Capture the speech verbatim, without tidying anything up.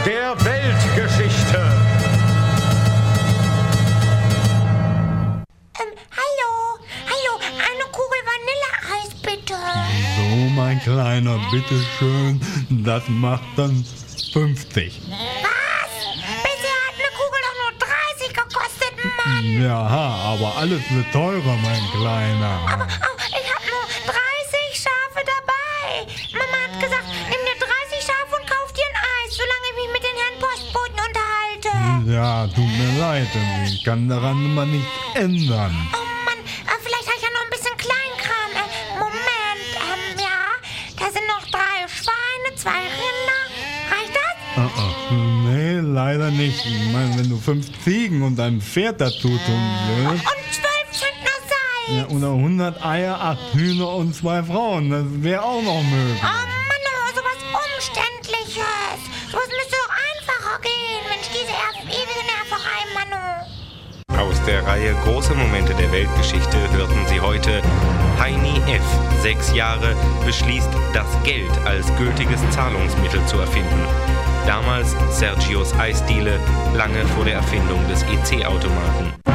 der Weltgeschichte. Ähm, hallo, hallo, eine Kugel Vanilleeis bitte. So, mein Kleiner, bitteschön, das macht dann fünfzig. Was? Bisher hat eine Kugel doch nur dreißig gekostet, Mann. Ja, aber alles wird teurer, mein Kleiner. Aber oh, ich habe nur dreißig Schafe dabei. Mama hat gesagt, nimm dir dreißig Schafe und kauf dir ein Eis, solange ich mich mit den Herrn Postboten unterhalte. Ja, tut mir leid, ich kann daran immer nichts ändern. Oh Mann, äh, vielleicht habe ich ja noch ein bisschen Kleinkram. Äh, Moment, ähm, ja, da sind noch drei Schweine, zwei Rinder. Reicht das? Uh -uh. Nee, leider nicht. Ich meine, wenn du fünf Ziegen und ein Pferd dazu tun willst. Und zwölf Zentner Salz. Ja, oder hundert Eier, acht Hühner und zwei Frauen, das wäre auch noch möglich. Oh Mann, oh, sowas Umständliches. Sowas müsste doch einfacher gehen. Mensch, diese er- ewige Nerverei, Manu. Aus der Reihe Große Momente der Weltgeschichte hörten Sie heute: Heini F., sechs Jahre, beschließt, das Geld als gültiges Zahlungsmittel zu erfinden. Damals Sergios Eisdiele, lange vor der Erfindung des E C-Automaten.